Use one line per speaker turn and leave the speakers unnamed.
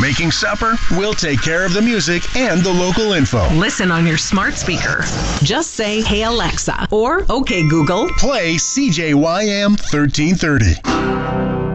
Making supper? We'll take care of the music and the local info.
Listen on your smart speaker. Just say, "Hey Alexa," or "Okay Google,
Play CJYM 1330.